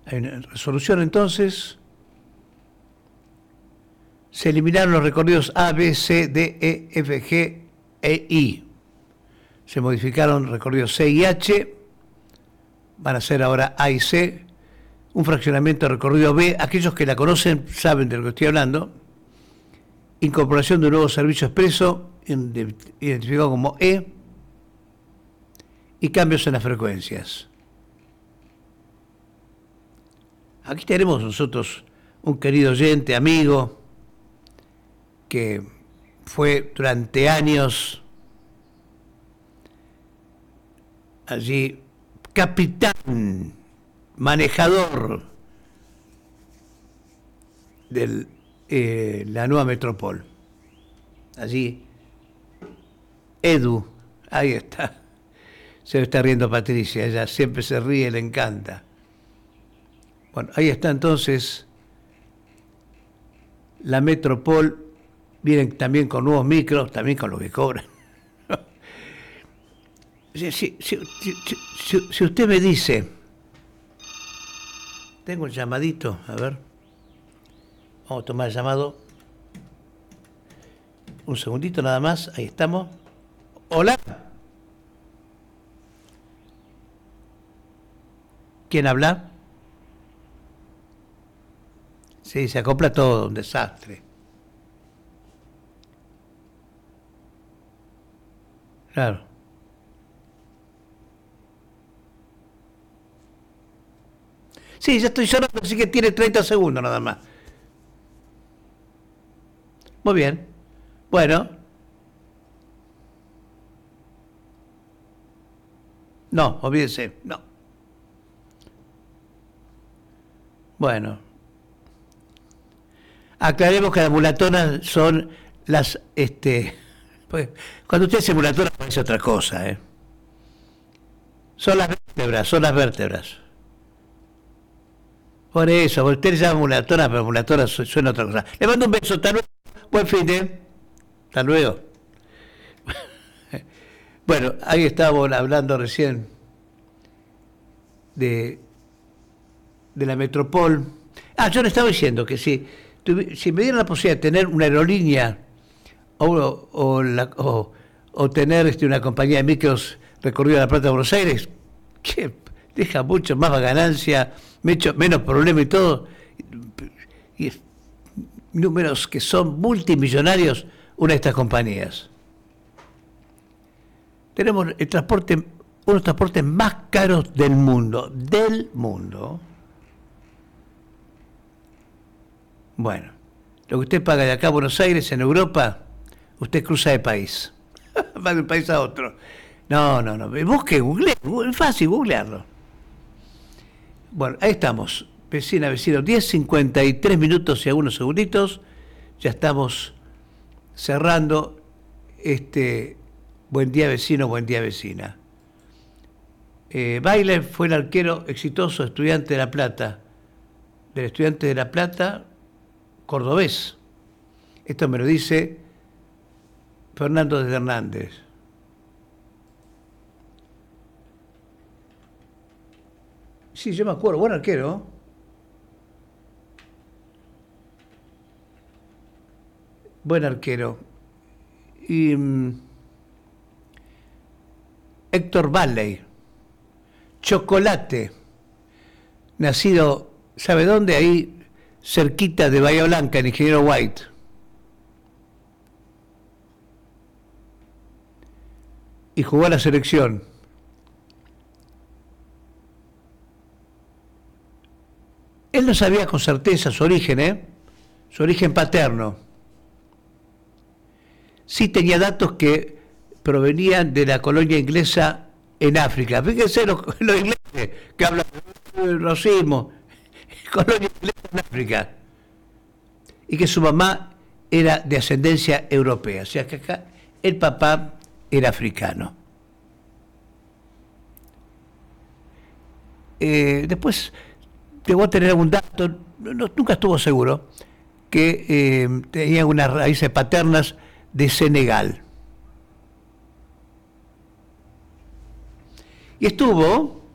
Hay una resolución entonces. Se eliminaron los recorridos A, B, C, D, E, F, G e I. Se modificaron recorridos C y H. Van a ser ahora A y C. Un fraccionamiento de recorrido B. Aquellos que la conocen saben de lo que estoy hablando. Incorporación de un nuevo servicio expreso, identificado como E. Y cambios en las frecuencias. Aquí tenemos nosotros un querido oyente, amigo, que fue durante años allí capitán, manejador de la nueva Metropol. Allí, Edu, ahí está. Se está riendo Patricia, ella siempre se ríe, le encanta. Bueno, ahí está entonces la Metropol. Vienen también con nuevos micros, también con lo que cobran. Si usted me dice, tengo un llamadito, a ver, vamos a tomar el llamado. Un segundito nada más, ahí estamos. Hola. ¿Quién habla? Sí, se acopla todo, un desastre. Claro. Sí, ya estoy llorando, así que tiene 30 segundos nada más. Muy bien. Bueno. No, olvídese, no. Bueno. Aclaremos que las mulatonas son las, pues, cuando usted hace mulatonas parece otra cosa, ¿eh? Son las vértebras. Por eso, usted le llama mulatona, pero mulatona suena otra cosa. Le mando un beso, hasta luego. Buen fin de. Hasta luego. Bueno, ahí estábamos hablando recién de la Metropol. Yo le estaba diciendo que si me dieran la posibilidad de tener una aerolínea o tener una compañía de micros recorrido a La Plata de Buenos Aires, que deja mucho más ganancia, menos problema y todo, y números que son multimillonarios, una de estas compañías. Tenemos el transporte, uno de los transportes más caros del mundo. Bueno, lo que usted paga de acá a Buenos Aires, en Europa, usted cruza de país. Va de un país a otro. No. Busque, google, es fácil googlearlo. Bueno, ahí estamos. Vecino, 10:53 minutos y algunos segunditos. Ya estamos cerrando Buen día vecino, buen día vecina. Baile fue el arquero exitoso estudiante de La Plata. Del estudiante de La Plata, cordobés. Esto me lo dice Fernando de Hernández. Sí, yo me acuerdo, buen arquero. Buen arquero. Y Héctor Valley, Chocolate, nacido, ¿sabe dónde? Ahí, cerquita de Bahía Blanca, en Ingeniero White. Y jugó a la selección. Él no sabía con certeza su origen, su origen paterno. Sí tenía datos que provenían de la colonia inglesa en África. Fíjense los ingleses que hablan de racismo. Colonia inglesa en África. Y que su mamá era de ascendencia europea. O sea que acá el papá era africano. Después llegó a tener algún dato, nunca estuvo seguro, que tenía unas raíces paternas de Senegal. Y estuvo